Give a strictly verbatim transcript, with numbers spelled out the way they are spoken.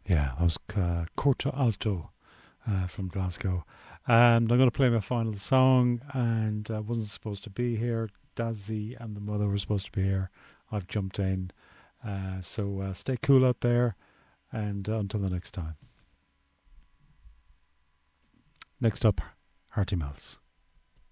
Yeah, that was uh, Corto Alto uh, from Glasgow. And I'm going to play my final song, and I wasn't supposed to be here. Dazzy and the mother were supposed to be here. I've jumped in. Uh, so uh, stay cool out there, and uh, until the next time. Next up, Hearty Mills.